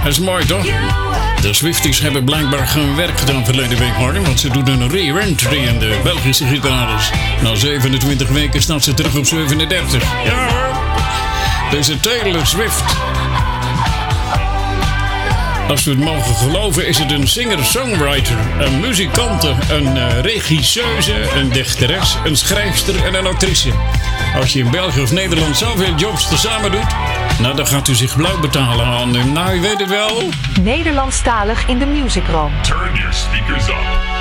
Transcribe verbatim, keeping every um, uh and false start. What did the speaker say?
Dat is mooi, toch? De Swifties hebben blijkbaar geen werk gedaan verleden week, Martin, want ze doen een re-entry in de Belgische gitaars. Na zevenentwintig weken staat ze terug op zevenendertig. Ja, deze Taylor Swift. Als we het mogen geloven is het een singer-songwriter, een muzikante, een uh, regisseuse, een dichteres, een schrijfster en een actrice. Als je in België of Nederland zoveel jobs tezamen doet, nou dan gaat u zich blauw betalen aan. Nou, je weet het wel. Nederlandstalig in de Music Room. Turn your speakers up.